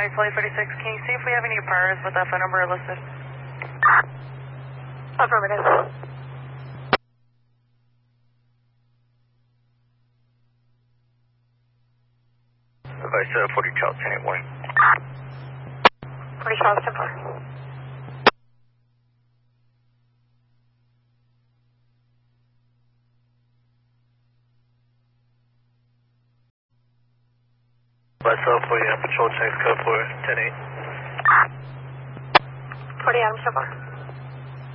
Flight 36, can you see if we have any priors with that phone number listed? Affirmative. Advice 40 Charles 10 morning. 40 Charles 10 4. Myself, 40 Patrol Tanks, code for 10-8. 40 Adams 10 4.